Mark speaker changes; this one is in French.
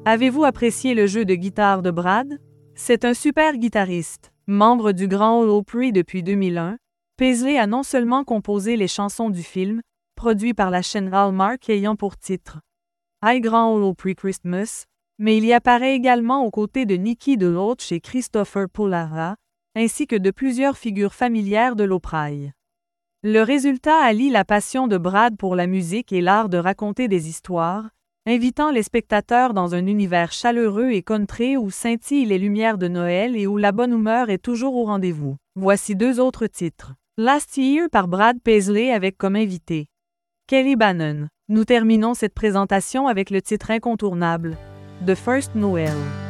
Speaker 1: Avez-vous apprécié le jeu de guitare de Brad? C'est un super guitariste. Membre du Grand Ole Opry depuis 2001, Paisley a non seulement composé les chansons du film, produit par la chaîne Hallmark ayant pour titre I Grand Ole Opry Christmas, mais il y apparaît également aux côtés de Nicky DeLoach et Christopher Pollara, ainsi que de plusieurs figures familières de l'Opry. Le résultat allie la passion de Brad pour la musique et l'art de raconter des histoires, invitant les spectateurs dans un univers chaleureux et country où scintillent les lumières de Noël et où la bonne humeur est toujours au rendez-vous. Voici 2 autres titres. Last Year par Brad Paisley avec comme invité Kelly Bannon. Nous terminons cette présentation avec le titre incontournable, The First Noel.